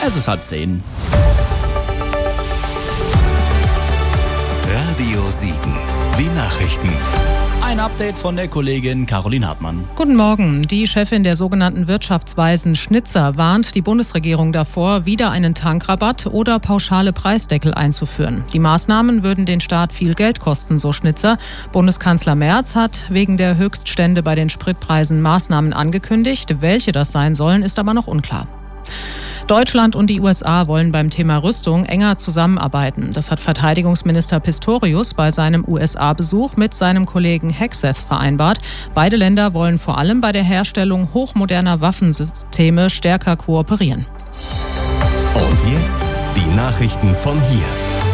Es ist 9:30. Radio Siegen. Die Nachrichten. Ein Update von der Kollegin Caroline Hartmann. Guten Morgen. Die Chefin der sogenannten Wirtschaftsweisen Schnitzer warnt die Bundesregierung davor, wieder einen Tankrabatt oder pauschale Preisdeckel einzuführen. Die Maßnahmen würden den Staat viel Geld kosten, so Schnitzer. Bundeskanzler Merz hat wegen der Höchststände bei den Spritpreisen Maßnahmen angekündigt. Welche das sein sollen, ist aber noch unklar. Deutschland und die USA wollen beim Thema Rüstung enger zusammenarbeiten. Das hat Verteidigungsminister Pistorius bei seinem USA-Besuch mit seinem Kollegen Hegseth vereinbart. Beide Länder wollen vor allem bei der Herstellung hochmoderner Waffensysteme stärker kooperieren. Und jetzt die Nachrichten von hier.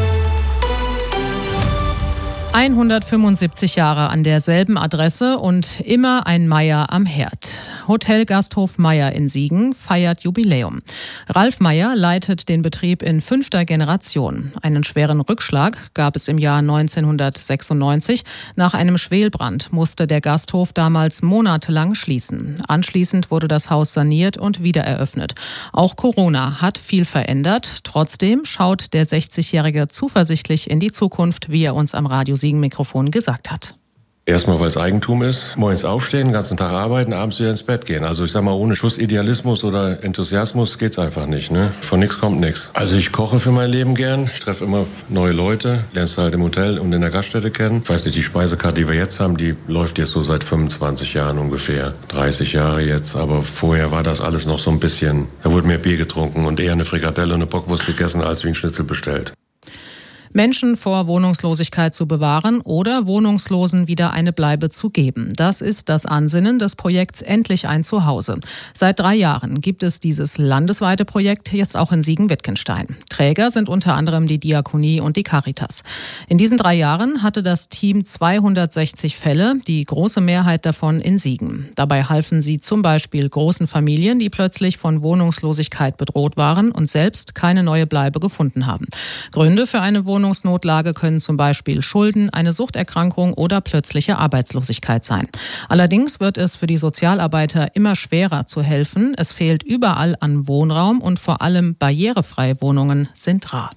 175 Jahre an derselben Adresse und immer ein Meier am Herd. Hotel Gasthof Meier in Siegen feiert Jubiläum. Ralf Meier leitet den Betrieb in 5. Generation. Einen schweren Rückschlag gab es im Jahr 1996. Nach einem Schwelbrand musste der Gasthof damals monatelang schließen. Anschließend wurde das Haus saniert und wiedereröffnet. Auch Corona hat viel verändert. Trotzdem schaut der 60-Jährige zuversichtlich in die Zukunft, wie er uns am Radio Siegen-Mikrofon gesagt hat. Erstmal, weil es Eigentum ist. Morgens aufstehen, den ganzen Tag arbeiten, abends wieder ins Bett gehen. Also ich sag mal, ohne Schuss Idealismus oder Enthusiasmus geht's einfach nicht. Ne? Von nichts kommt nichts. Also ich koche für mein Leben gern. Ich treffe immer neue Leute. Lernst halt im Hotel und in der Gaststätte kennen. Ich weiß nicht, die Speisekarte, die wir jetzt haben, die läuft jetzt so seit 25 Jahren ungefähr. 30 Jahre jetzt. Aber vorher war das alles noch so ein bisschen, da wurde mehr Bier getrunken und eher eine Frikadelle und eine Bockwurst gegessen, als wie ein Schnitzel bestellt. Menschen vor Wohnungslosigkeit zu bewahren oder Wohnungslosen wieder eine Bleibe zu geben. Das ist das Ansinnen des Projekts Endlich ein Zuhause. Seit 3 Jahren gibt es dieses landesweite Projekt jetzt auch in Siegen-Wittgenstein. Träger sind unter anderem die Diakonie und die Caritas. In diesen 3 Jahren hatte das Team 260 Fälle, die große Mehrheit davon in Siegen. Dabei halfen sie zum Beispiel großen Familien, die plötzlich von Wohnungslosigkeit bedroht waren und selbst keine neue Bleibe gefunden haben. Gründe für eine Wohnungsnotlage können zum Beispiel Schulden, eine Suchterkrankung oder plötzliche Arbeitslosigkeit sein. Allerdings wird es für die Sozialarbeiter immer schwerer zu helfen. Es fehlt überall an Wohnraum und vor allem barrierefreie Wohnungen sind rar.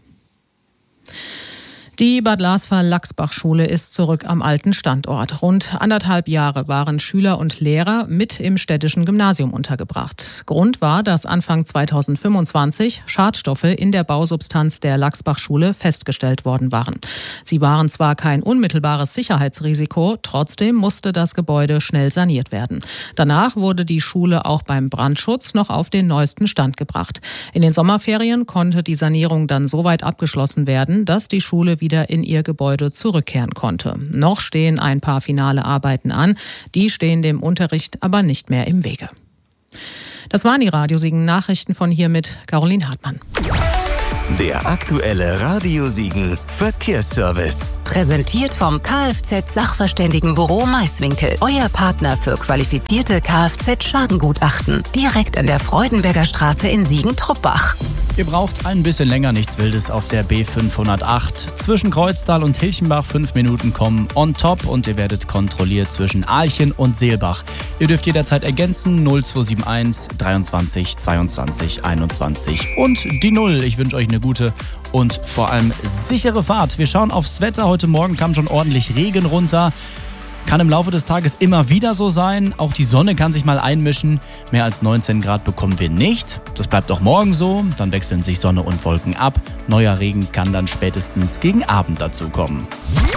Die Bad Larsfall-Lachsbach-Schule ist zurück am alten Standort. Rund 1,5 Jahre waren Schüler und Lehrer mit im städtischen Gymnasium untergebracht. Grund war, dass Anfang 2025 Schadstoffe in der Bausubstanz der Lachsbach-Schule festgestellt worden waren. Sie waren zwar kein unmittelbares Sicherheitsrisiko, trotzdem musste das Gebäude schnell saniert werden. Danach wurde die Schule auch beim Brandschutz noch auf den neuesten Stand gebracht. In den Sommerferien konnte die Sanierung dann soweit abgeschlossen werden, dass die Schule wieder in ihr Gebäude zurückkehren konnte. Noch stehen ein paar finale Arbeiten an, die stehen dem Unterricht aber nicht mehr im Wege. Das waren die Radio Siegen Nachrichten von hier mit Caroline Hartmann. Der aktuelle Radio Siegen Verkehrsservice. Präsentiert vom Kfz-Sachverständigenbüro Maiswinkel. Euer Partner für qualifizierte Kfz-Schadengutachten. Direkt an der Freudenberger Straße in Siegen-Truppach. Ihr braucht ein bisschen länger nichts Wildes auf der B508. Zwischen Kreuztal und Hilchenbach 5 Minuten kommen on top und ihr werdet kontrolliert zwischen Ahlchen und Seelbach. Ihr dürft jederzeit ergänzen 0271 23 22 21 und die 0. Ich wünsche euch eine gute und vor allem sichere Fahrt. Wir schauen aufs Wetter. Heute Morgen kam schon ordentlich Regen runter. Kann im Laufe des Tages immer wieder so sein. Auch die Sonne kann sich mal einmischen. Mehr als 19 Grad bekommen wir nicht. Das bleibt auch morgen so. Dann wechseln sich Sonne und Wolken ab. Neuer Regen kann dann spätestens gegen Abend dazu kommen.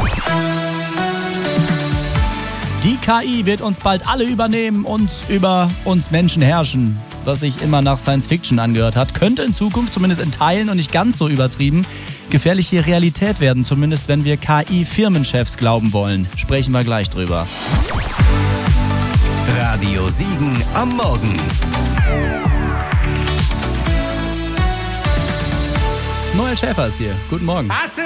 Die KI wird uns bald alle übernehmen und über uns Menschen herrschen. Was sich immer nach Science-Fiction angehört hat, könnte in Zukunft, zumindest in Teilen und nicht ganz so übertrieben, gefährliche Realität werden, zumindest wenn wir KI-Firmenchefs glauben wollen. Sprechen wir gleich drüber. Radio Siegen am Morgen. Noel Schäfer ist hier. Guten Morgen.